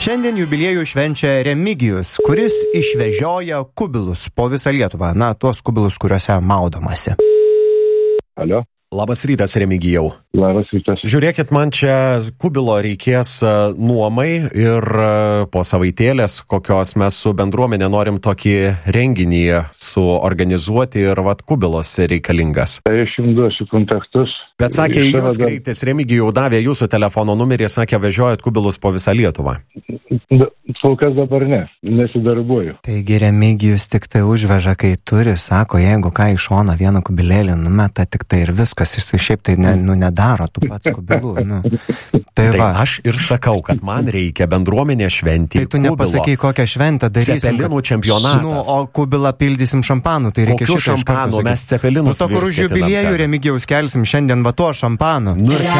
Šiandien jubiliejų švenčia Remigijus, kuris išvežioja kubilus po visą Lietuvą. Na, tuos kubilus, kuriuose maudomasi. Alio. Labas rytas, Remigijau. Labas rytas. Žiūrėkit, man čia kubilo reikės nuomai ir po savaitėlės, kokios mes su bendruomenė norim tokį renginį suorganizuoti ir vat kubilos reikalingas. Tai aš jums duosiu kontaktus. Bet sakė, jūs kreiptis, Remigijau davė jūsų telefono numerį, sakė, vežiojat kubilus po visą Lietuvą. Kol kas dabar ne, nesidarbuoju. Taigi Remigijus tik tai užveža, kai turi, sako, jeigu ką iš šono vieną kubilėlį numeta, tik tai ir viskas, jis šiaip tai nedaro tų pats kubilų. Tai aš ir sakau, kad man reikia bendruomenė šventį. Tai tu nepasakai, kokią šventę darysim. Cepelinų čempionatas. O kubilą pildysim šampanų, tai reikia šitą šampanų, mes cepelinus virti. Kur už jubiliejų Remigijaus kelsim šiandien va tuo šampanu. Nu ir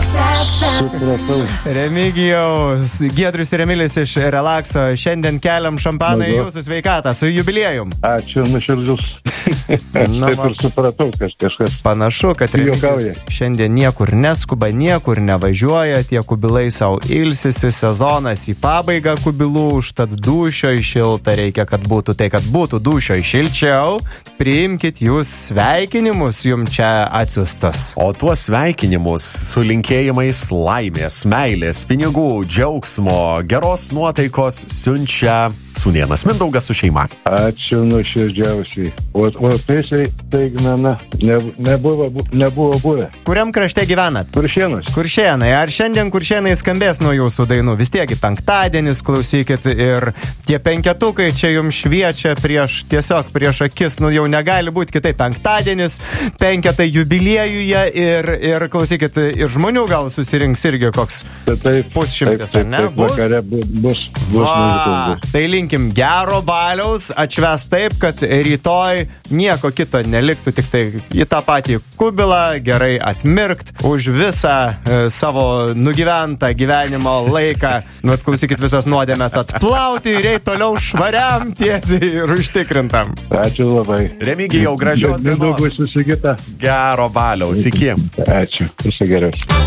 Remigijaus, Giedrius ir Emilis iš Relakso, šiandien keliam šampaną į jūsų sveikatą su jubiliejum. Ačiū, nuširdžius. Taip ir supratau, kažkas. Panašu, kad Remigijus šiandien niekur neskuba, niekur nevažiuoja, tie kubilai savo ilsisi, sezonas į pabaigą kubilų, užtat dūšioj šilta reikia, kad būtų tai, kad būtų dūšioj šilčiau. Priimkit jūs sveikinimus jums čia atsiustas. O tuos sveikinimus su linkėjimais laimės, meilės, pinigų, džiaugsmo, geros nuotaikos siunčia sūnėnas Mindaugas su šeima. Ačiū nuoširdžiausiai. O tiesiai taigmena nebuvo buvę. Kuriam krašte gyvenat? Kuršėnas. Kuršėnai. Ar šiandien Kuršėnai skambės nuo jūsų dainų? Vis tiek penktadienis, klausykit, ir tie penketukai čia jums šviečia tiesiog prieš akis, jau negali būti kitaip. Penktadienis, penketai jubiliejuje ir klausykit, ir žmonių gal susirinks irgi koks pusšimtis, ar ne? Vakare bus. Tai linkim gero baliaus, atšvęs taip, kad rytoj nieko kito neliktų, tik tai į tą patį kubilą gerai atmirkt už visą savo nugyventą gyvenimo laiką. Klausykit, visas nuodėmes atplauti ir eit toliau švariam tiesiai ir užtikrintam. Ačiū labai. Remigijau, gražios dienos. Susigita. Gero baliaus, iki. Ačiū, viso geriausio.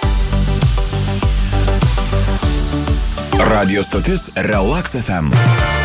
Radio stotis Relax FM.